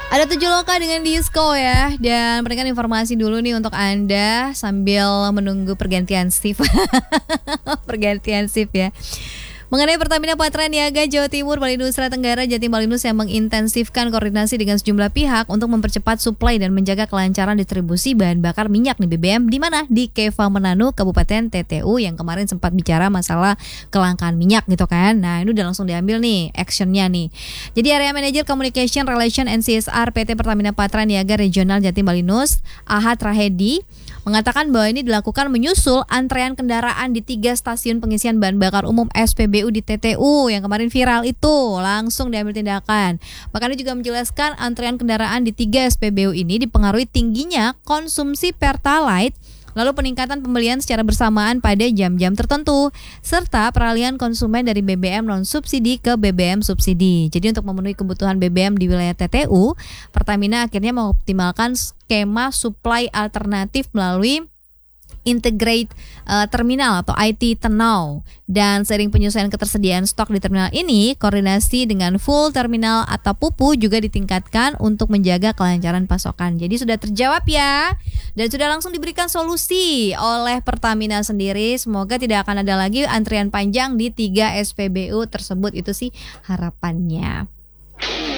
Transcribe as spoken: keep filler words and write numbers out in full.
Ada tujuh loka dengan disko ya. Dan berikan informasi dulu nih untuk Anda sambil menunggu pergantian shift. Pergantian shift ya. Mengenai Pertamina Patra Niaga Jawa Timur, Bali Nusa Tenggara, Jatim Balinus yang mengintensifkan koordinasi dengan sejumlah pihak untuk mempercepat suplai dan menjaga kelancaran distribusi bahan bakar minyak nih B B M di mana di Keva Menanu Kabupaten T T U yang kemarin sempat bicara masalah kelangkaan minyak gitu kan. Nah, ini udah langsung diambil nih actionnya nih. Jadi Area Manager Communication Relation and C S R P T Pertamina Patra Niaga Regional Jatim Balinus, Ahad Rahedi, mengatakan bahwa ini dilakukan menyusul antrean kendaraan di tiga stasiun pengisian bahan bakar umum S P B U di T T U yang kemarin viral itu. Langsung diambil tindakan. Bahkan dia juga menjelaskan antrean kendaraan di tiga S P B U ini dipengaruhi tingginya konsumsi Pertalite, lalu peningkatan pembelian secara bersamaan pada jam-jam tertentu, serta peralihan konsumen dari B B M non-subsidi ke B B M subsidi. Jadi untuk memenuhi kebutuhan B B M di wilayah T T U, Pertamina akhirnya mengoptimalkan skema supply alternatif melalui Integrate uh, Terminal atau I T Tenau. Dan seiring penyesuaian ketersediaan stok di terminal ini, koordinasi dengan full terminal atau P U P U juga ditingkatkan untuk menjaga kelancaran pasokan. Jadi sudah terjawab ya, dan sudah langsung diberikan solusi oleh Pertamina sendiri. Semoga tidak akan ada lagi antrian panjang di tiga S P B U tersebut, itu sih harapannya.